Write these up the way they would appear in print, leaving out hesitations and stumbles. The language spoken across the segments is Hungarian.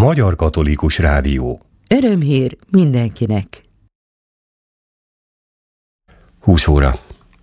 Magyar Katolikus Rádió. Örömhír mindenkinek. 20 óra.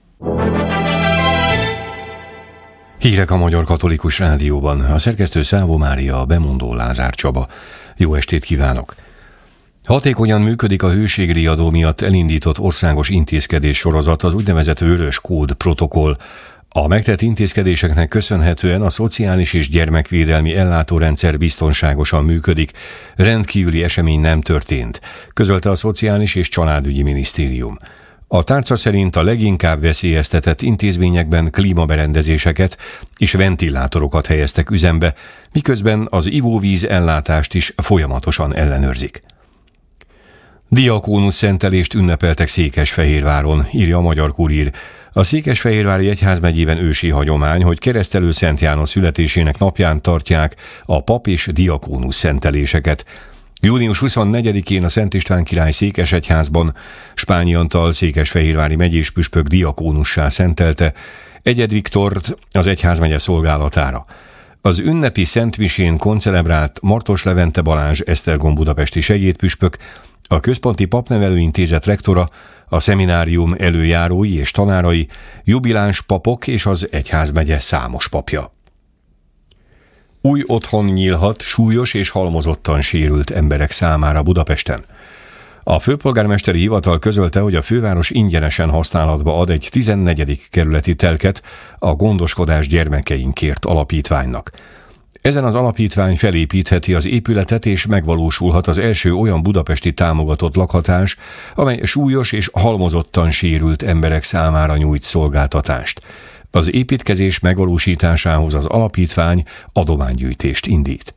Hírek a Magyar Katolikus Rádióban. A szerkesztő Szávó Mária, a bemondó Lázár Csaba. Jó estét kívánok! Hatékonyan működik a hőségriadó miatt elindított országos intézkedés sorozat, az úgynevezett Vörös Kód protokoll. A megtett intézkedéseknek köszönhetően a szociális és gyermekvédelmi ellátórendszer biztonságosan működik, rendkívüli esemény nem történt, közölte a Szociális és Családügyi Minisztérium. A tárca szerint a leginkább veszélyeztetett intézményekben klímaberendezéseket és ventilátorokat helyeztek üzembe, miközben az ivóvíz ellátást is folyamatosan ellenőrzik. Diakónusz szentelést ünnepeltek Székesfehérváron, írja a Magyar Kurír. A Székesfehérvári egyházmegyében ősi hagyomány, hogy Keresztelő Szent János születésének napján tartják a pap és diakónusz szenteléseket. Június 24-én a Szent István király székesegyházban Spányi Antal székesfehérvári megyés püspök diakónussá szentelte Egyed Viktort az egyházmegye szolgálatára. Az ünnepi szentmisén koncelebrált Martos Levente Balázs Esztergom budapesti segédpüspök, a Központi Papnevelőintézet rektora, a szeminárium előjárói és tanárai, jubiláns papok és az egyházmegye számos papja. Új otthon nyílhat súlyos és halmozottan sérült emberek számára Budapesten. A főpolgármesteri hivatal közölte, hogy a főváros ingyenesen használatba ad egy 14. kerületi telket a Gondoskodás gyermekeinkért alapítványnak. Ezen az alapítvány felépítheti az épületet, és megvalósulhat az első olyan budapesti támogatott lakhatás, amely súlyos és halmozottan sérült emberek számára nyújt szolgáltatást. Az építkezés megvalósításához az alapítvány adománygyűjtést indít.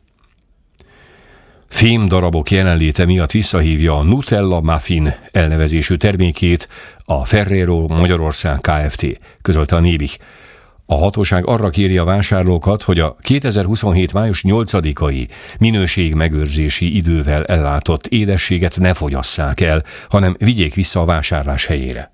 Fémdarabok jelenléte miatt visszahívja a Nutella Muffin elnevezésű termékét a Ferrero Magyarország Kft., közölte a Nébih. A hatóság arra kéri a vásárlókat, hogy a 2027. május 8-ai minőségmegőrzési idővel ellátott édességet ne fogyasszák el, hanem vigyék vissza a vásárlás helyére.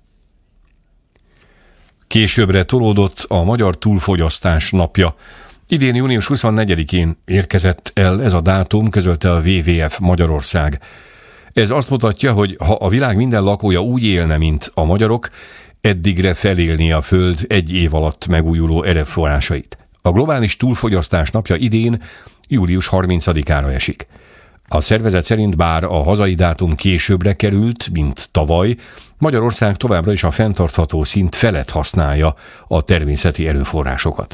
Későbbre tolódott a Magyar Túlfogyasztás napja. Idén június 24-én érkezett el ez a dátum, közölte a WWF Magyarország. Ez azt mutatja, hogy ha a világ minden lakója úgy élne, mint a magyarok, eddigre felélni a Föld egy év alatt megújuló erőforrásait. A globális túlfogyasztás napja idén július 30-ára esik. A szervezet szerint bár a hazai dátum későbbre került, mint tavaly, Magyarország továbbra is a fenntartható szint felett használja a természeti erőforrásokat.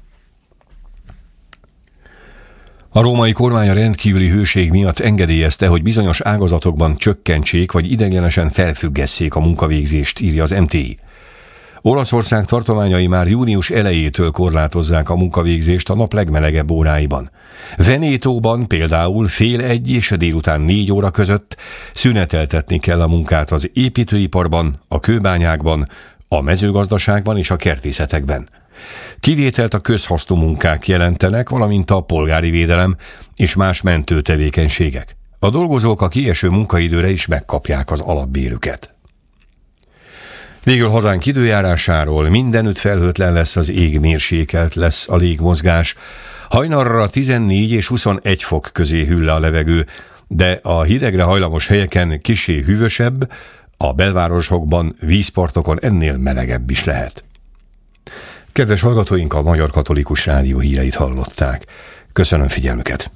A római kormány a rendkívüli hőség miatt engedélyezte, hogy bizonyos ágazatokban csökkentsék vagy ideiglenesen felfüggesszék a munkavégzést, írja az MTI. Olaszország tartományai már június elejétől korlátozzák a munkavégzést a nap legmelegebb óráiban. Venétóban például 12:30 és délután 4 óra között szüneteltetni kell a munkát az építőiparban, a kőbányákban, a mezőgazdaságban és a kertészetekben. Kivételt a közhasznú munkák jelentenek, valamint a polgári védelem és más mentő tevékenységek. A dolgozók a kieső munkaidőre is megkapják az alapbérüket. Végül hazánk időjárásáról: mindenütt felhőtlen lesz az ég, mérsékelt lesz a légmozgás. Hajnalra 14 és 21 fok közé hűl le a levegő, de a hidegre hajlamos helyeken kissé hűvösebb, a belvárosokban, vízpartokon ennél melegebb is lehet. Kedves hallgatóink, a Magyar Katolikus Rádió híreit hallották. Köszönöm figyelmüket!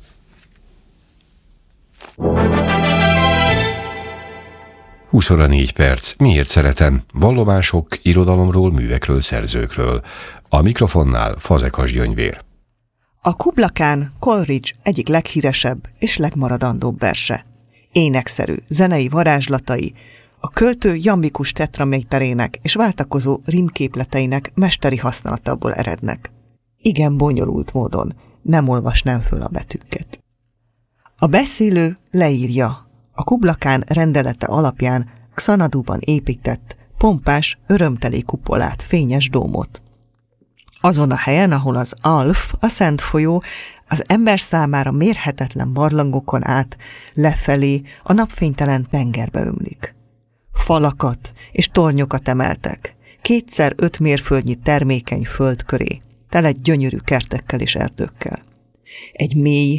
Húsz óra 4 perc. Miért szeretem? Vallomások, irodalomról, művekről, szerzőkről. A mikrofonnál Fazekas Gyöngyvér. A Kublakán Coleridge egyik leghíresebb és legmaradandóbb verse. Énekszerű, zenei varázslatai, a költő jambikus tetraméterének és váltakozó rímképleteinek mesteri használatából erednek. Igen bonyolult módon nem olvasnám föl a betűket. A beszélő leírja a Kublakán rendelete alapján Xanadúban épített, pompás, örömteli kupolát, fényes dómot. Azon a helyen, ahol az Alf, a Szent folyó, az ember számára mérhetetlen barlangokon át, lefelé a napfénytelen tengerbe ömlik. Falakat és tornyokat emeltek, 2x5 mérföldnyi termékeny föld köré, tele gyönyörű kertekkel és erdőkkel. Egy mély,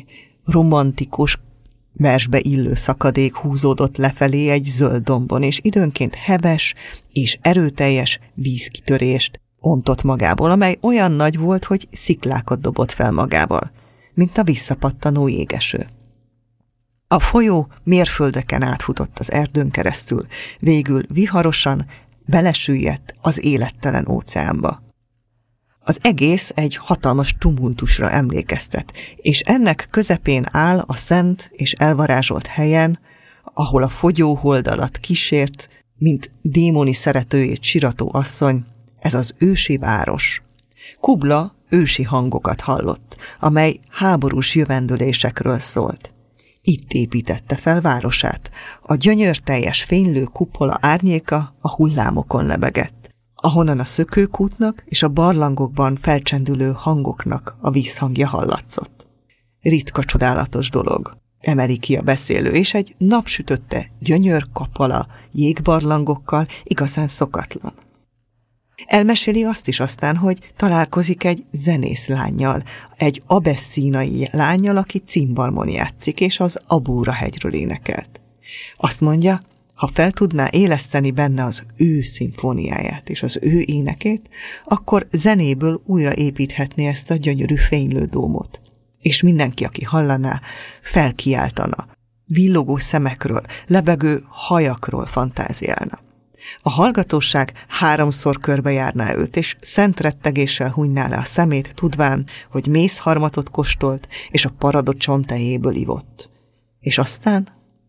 romantikus, versbe illő szakadék húzódott lefelé egy zöld dombon, és időnként heves és erőteljes vízkitörést ontott magából, amely olyan nagy volt, hogy sziklákat dobott fel magával, mint a visszapattanó jégeső. A folyó mérföldeken átfutott az erdőn keresztül, végül viharosan belesüllyedt az élettelen óceánba. Az egész egy hatalmas tumultusra emlékeztet, és ennek közepén áll a szent és elvarázsolt helyen, ahol a fogyóhold alatt kísért, mint démoni szeretőjét sirató asszony, ez az ősi város. Kubla ősi hangokat hallott, amely háborús jövendőlésekről szólt. Itt építette fel városát. A gyönyörteljes fénylő kupola árnyéka a hullámokon lebegett, ahonnan a szökőkútnak és a barlangokban felcsendülő hangoknak a vízhangja hallatszott. Ritka csodálatos dolog, emeli ki a beszélő, és egy napsütötte gyönyörkapala jégbarlangokkal igazán szokatlan. Elmeséli azt is aztán, hogy találkozik egy zenész lánnyal, egy abesszínai lánnyal, aki cimbalmon játszik, és az Abúra hegyről énekelt. Azt mondja, ha fel tudná éleszteni benne az ő szimfóniáját és az ő énekét, akkor zenéből újra építhetné ezt a gyönyörű fénylő dómot. És mindenki, aki hallaná, felkiáltana. Villogó szemekről, lebegő hajakról fantáziálna. A hallgatóság 3-szor körbejárná őt, és szent rettegéssel hunyná le a szemét, tudván, hogy mézharmatot kóstolt, és a paradot csontejéből ivott. És aztán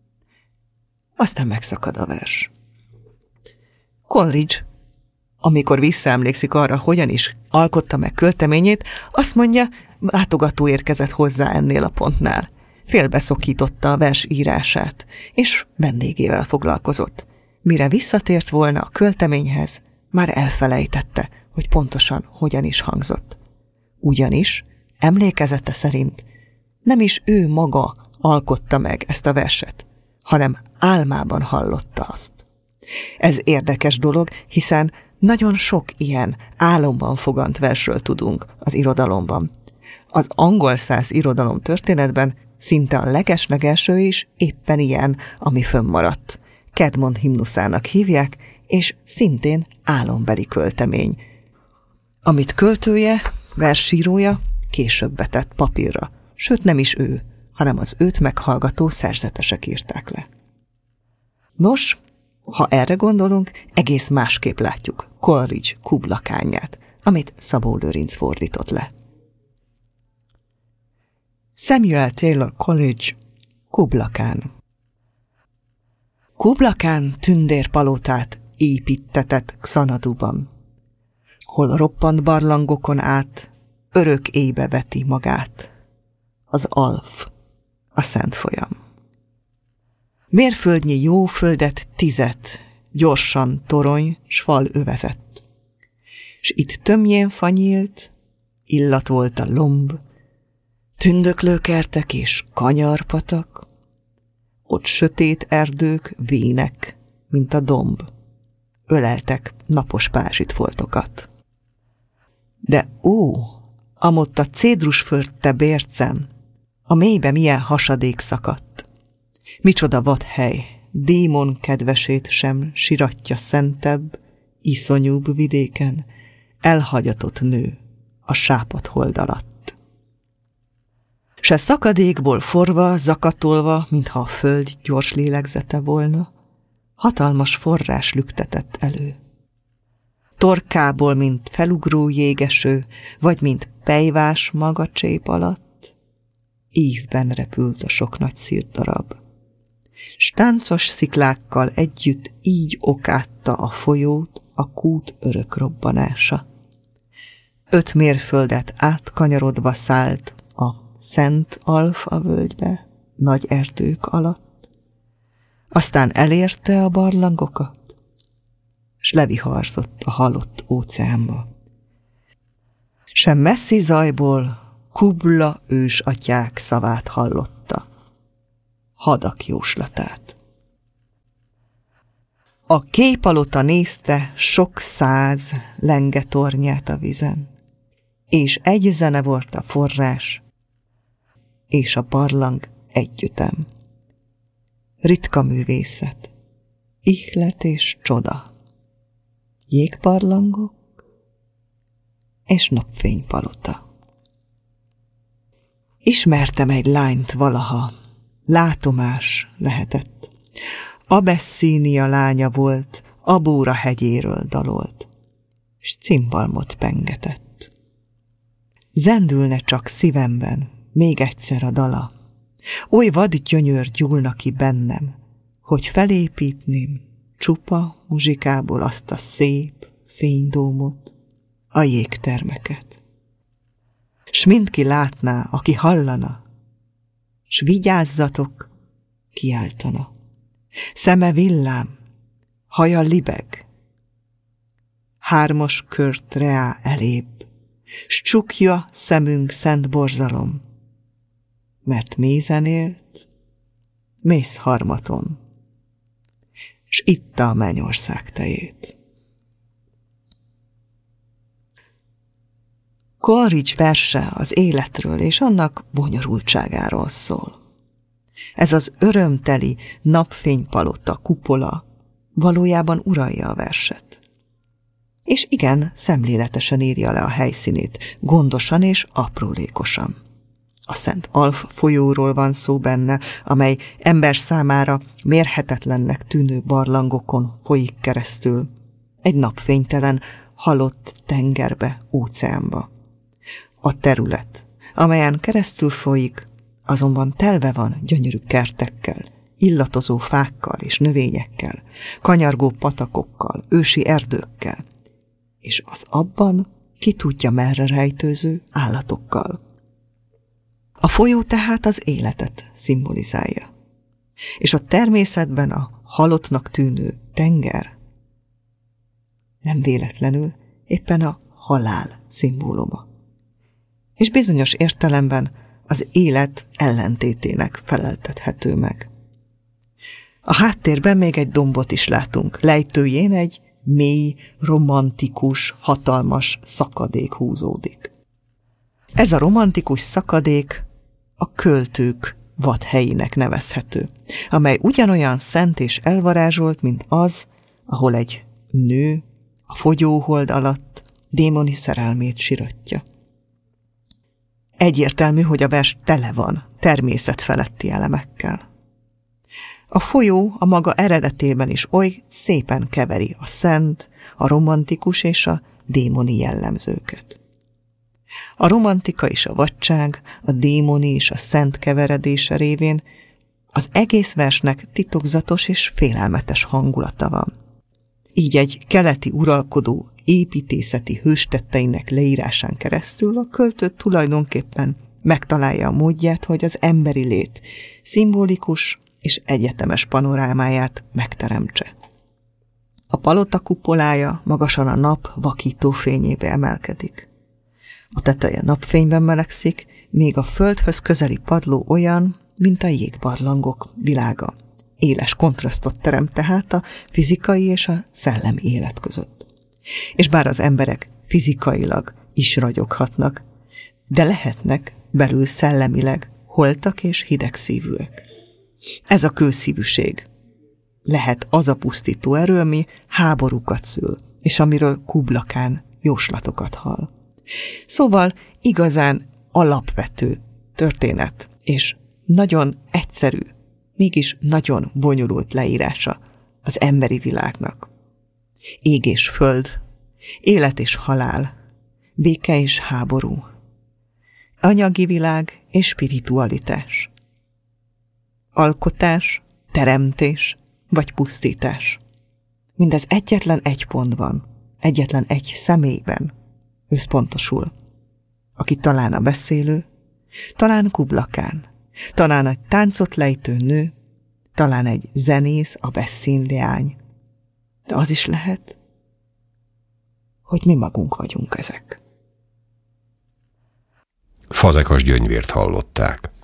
megszakad a vers. Coleridge, amikor visszaemlékszik arra, hogyan is alkotta meg költeményét, azt mondja, látogató érkezett hozzá ennél a pontnál. Félbeszokította a vers írását, és vendégével foglalkozott. Mire visszatért volna a költeményhez, már elfelejtette, hogy pontosan hogyan is hangzott. Ugyanis, emlékezete szerint, nem is ő maga alkotta meg ezt a verset, hanem álmában hallotta azt. Ez érdekes dolog, hiszen nagyon sok ilyen álomban fogant versről tudunk az irodalomban. Az angol száz irodalom történetben szinte a legeslegelső is éppen ilyen, ami fönnmaradt. Kedmond himnuszának hívják, és szintén álombeli költemény, amit költője, versírója később vetett papírra, sőt nem is ő, hanem az őt meghallgató szerzetesek írták le. Nos, ha erre gondolunk, egész másképp látjuk Coleridge Kubla Kánját, amit Szabó Lőrinc fordított le. Samuel Taylor Coleridge, Kubla Kán. Kubla Kán tündérpalotát építtetett Xanaduban, hol roppant barlangokon át örök éjbe veti magát az Alf, a szent folyam. Mérföldnyi jó földet 10 gyorsan torony s fal övezett, s itt tömjén fanyílt, illat volt a lomb, tündöklőkertek és kanyarpatak, ott sötét erdők, vének, mint a domb, öleltek napos pázsitfoltokat. De amott a cédrusförte bércen, a mélybe milyen hasadék szakadt. Micsoda vadhely, démon kedvesét sem siratja szentebb, iszonyúbb vidéken, elhagyatott nő a sápadt hold alatt. Se szakadékból forva, zakatolva, mintha a föld gyors lélegzete volna, hatalmas forrás lüktetett elő. Torkából, mint felugró jégeső, vagy mint pejvás maga csép alatt, ívben repült a sok nagy szirtdarab. S táncos sziklákkal együtt így okátta a folyót a kút örök robbanása. 5 mérföldet átkanyarodva szállt a Szent Alfa völgybe, nagy erdők alatt, aztán elérte a barlangokat, s leviharzott a halott óceánba. Sem messzi zajból Kubla ősatyák szavát hallotta, hadak jóslatát. A képalota nézte sok 100 lenge tornyát a vizen, és egy zene volt a forrás, és a barlang együttem. Ritka művészet, ihlet és csoda, jégbarlangok és napfénypalota. Ismertem egy lányt valaha, látomás lehetett. Abeszínia lánya volt, Abóra hegyéről dalolt, s cimbalmot pengetett. Zendülne csak szívemben még egyszer a dala, oly vad gyönyör gyúlna ki bennem, hogy felépítném csupa muzsikából azt a szép fénydómot, a jégtermeket. S mindki látná, aki hallana, s vigyázzatok, kiáltana. Szeme villám, haja libeg, 3 kört reá elébb, s csukja szemünk szent borzalom, mert mézen élt, mész harmaton, s itta a mennyország tejét. Coleridge verse az életről és annak bonyolultságáról szól. Ez az örömteli napfénypalota kupola valójában uralja a verset. És igen, szemléletesen írja le a helyszínét, gondosan és aprólékosan. A Szent Alf folyóról van szó benne, amely ember számára mérhetetlennek tűnő barlangokon folyik keresztül, egy napfénytelen, halott tengerbe, óceánba. A terület, amelyen keresztül folyik, azonban telve van gyönyörű kertekkel, illatozó fákkal és növényekkel, kanyargó patakokkal, ősi erdőkkel, és az abban ki tudja merre rejtőző állatokkal. A folyó tehát az életet szimbolizálja, és a természetben a halottnak tűnő tenger nem véletlenül éppen a halál szimbóluma. És bizonyos értelemben az élet ellentétének feleltethető meg. A háttérben még egy dombot is látunk, lejtőjén egy mély, romantikus, hatalmas szakadék húzódik. Ez a romantikus szakadék a költők vadhelyének nevezhető, amely ugyanolyan szent és elvarázsolt, mint az, ahol egy nő a fogyóhold alatt démoni szerelmét siratja. Egyértelmű, hogy a vers tele van természetfeletti elemekkel. A folyó a maga eredetében is oly szépen keveri a szent, a romantikus és a démoni jellemzőket. A romantika és a vadság, a démoni és a szent keveredése révén az egész versnek titokzatos és félelmetes hangulata van. Így egy keleti uralkodó építészeti hőstetteinek leírásán keresztül a költő tulajdonképpen megtalálja a módját, hogy az emberi lét szimbolikus és egyetemes panorámáját megteremtse. A palota kupolája magasan a nap vakító fényébe emelkedik. A teteje napfényben melegszik, míg a földhöz közeli padló olyan, mint a jégbarlangok világa. Éles kontrasztot teremt tehát a fizikai és a szellemi élet között. És bár az emberek fizikailag is ragyoghatnak, de lehetnek belül szellemileg holtak és hidegszívűek. Ez a kőszívűség lehet az a pusztító erő, ami háborúkat szül, és amiről Kubla Khan jóslatokat hall. Szóval igazán alapvető történet, és nagyon egyszerű, mégis nagyon bonyolult leírása az emberi világnak. Ég és föld, élet és halál, béke és háború, anyagi világ és spiritualitás, alkotás, teremtés vagy pusztítás. Mindez egyetlen egy pontban, egyetlen egy személyben összpontosul, aki talán a beszélő, talán Kubla Khan, talán egy táncot lejtő nő, talán egy zenész, a beszín leány. De az is lehet, hogy mi magunk vagyunk ezek. Fazekas Gyöngyvért hallották.